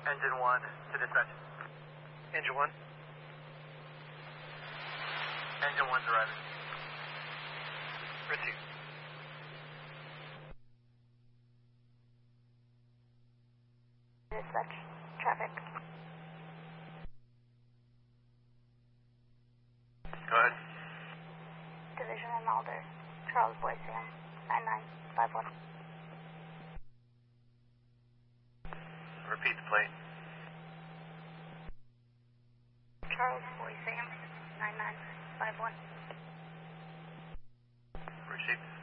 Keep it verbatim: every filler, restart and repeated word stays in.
Engine one to dispatch. Engine one. Engine one's arriving. Receive. Dispatch. Traffic. Go ahead. Division in Alder. Charles Boy Sam. nine nine five one. Repeat the plate. Charles Boy Sam. nine nine five one. Receive.